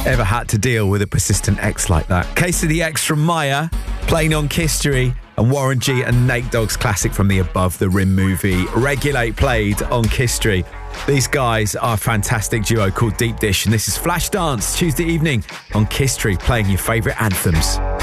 ever had to deal with a persistent ex like that. Case of the Ex from Maya, playing on History, and Warren G and Nate Dogg's classic from the Above the Rim movie, Regulate, played on History. These guys are a fantastic duo called Deep Dish, and this is Flashdance, Tuesday evening on History, playing your favourite anthems.